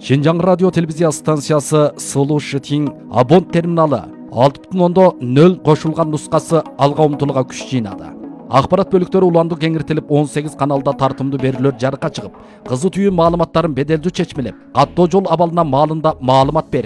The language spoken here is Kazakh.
Шинжаң радио телевизия станциясы Сулу Шытин абон терминалы 6.0 қошылған нұсқасы алға ұмтылуға күш жинады. Ақпарат бөліктері уланды кеңіртіліп 18 каналда тартымды берілер жарыққа шығып, қызы түйін маалыматтарын беделді чечмелеп, қаттоо жол абалына малында маалымат беріп,